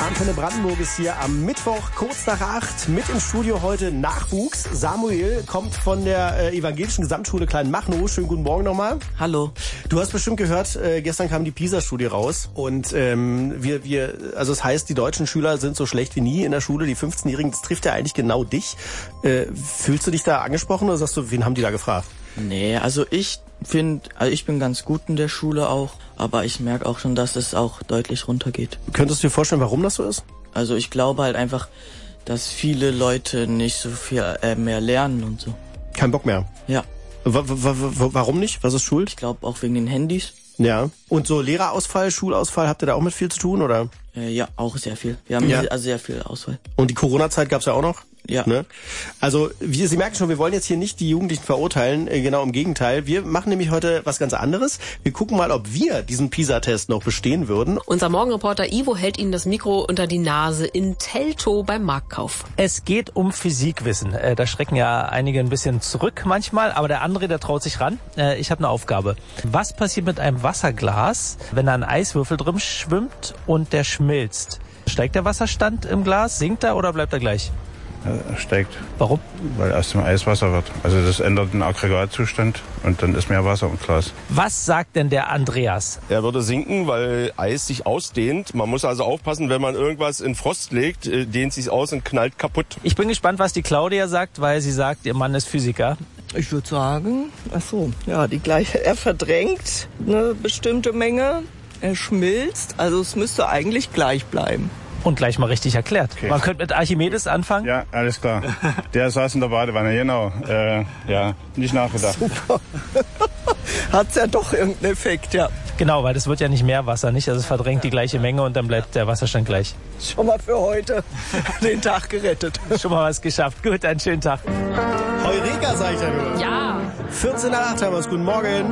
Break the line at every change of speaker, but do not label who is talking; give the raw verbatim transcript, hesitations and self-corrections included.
Antenne Brandenburg ist hier am Mittwoch kurz nach acht. Mit im Studio heute Nachwuchs. Samuel kommt von der äh, evangelischen Gesamtschule Kleinmachnow. Schönen guten Morgen nochmal.
Hallo.
Du hast bestimmt gehört, äh, gestern kam die PISA-Studie raus. Und ähm, wir, wir, also es heißt, die deutschen Schüler sind so schlecht wie nie in der Schule. Die fünfzehnjährigen, das trifft ja eigentlich genau dich. Äh, fühlst du dich da angesprochen oder sagst du, wen haben die da gefragt?
Nee, also ich finde, also ich bin ganz gut in der Schule auch, aber ich merke auch schon, dass es auch deutlich runtergeht.
Könntest du dir vorstellen, warum das so ist?
Also ich glaube halt einfach, dass viele Leute nicht so viel äh, mehr lernen und so.
Kein Bock mehr?
Ja.
W- w- w- warum nicht? Was ist schuld?
Ich glaube auch wegen den Handys.
Ja. Und so Lehrerausfall, Schulausfall, habt ihr da auch mit viel zu tun, oder?
Äh, ja, auch sehr viel. Wir haben
Ja.
also sehr viel Auswahl.
Und die Corona-Zeit gab's ja auch noch?
Ja.
Ne? Also, wie Sie merken schon, wir wollen jetzt hier nicht die Jugendlichen verurteilen, äh, genau im Gegenteil. Wir machen nämlich heute was ganz anderes. Wir gucken mal, ob wir diesen PISA-Test noch bestehen würden.
Unser Morgenreporter Ivo hält Ihnen das Mikro unter die Nase in Teltow beim Marktkauf.
Es geht um Physikwissen. Äh, da schrecken ja einige ein bisschen zurück manchmal, aber der André, der traut sich ran. Äh, ich habe eine Aufgabe. Was passiert mit einem Wasserglas, wenn da ein Eiswürfel drin schwimmt und der schmilzt? Steigt der Wasserstand im Glas? Sinkt er oder bleibt er gleich?
Er steigt.
Warum?
Weil aus dem Eis Wasser wird. Also das ändert den Aggregatzustand und dann ist mehr Wasser im Glas.
Was sagt denn der Andreas?
Er würde sinken, weil Eis sich ausdehnt. Man muss also aufpassen, wenn man irgendwas in Frost legt, äh, dehnt sich aus und knallt kaputt.
Ich bin gespannt, was die Claudia sagt, weil sie sagt, ihr Mann ist Physiker.
Ich würde sagen, ach so, ja, die gleiche. Er verdrängt eine bestimmte Menge, er schmilzt, also es müsste eigentlich gleich bleiben.
Und gleich mal richtig erklärt.
Okay.
Man könnte mit Archimedes anfangen.
Ja, alles klar. Der saß in der Badewanne, genau. Äh, ja, nicht nachgedacht.
Super. Hat's ja doch irgendeinen Effekt, ja.
Genau, weil das wird ja nicht mehr Wasser, nicht? Also es verdrängt die gleiche Menge und dann bleibt der Wasserstand gleich.
Schon mal für heute den Tag gerettet.
Schon mal was geschafft. Gut, einen schönen Tag.
Heureka, sag ich ja nur.
Ja.
vierzehn nach acht haben wir's. Guten Morgen.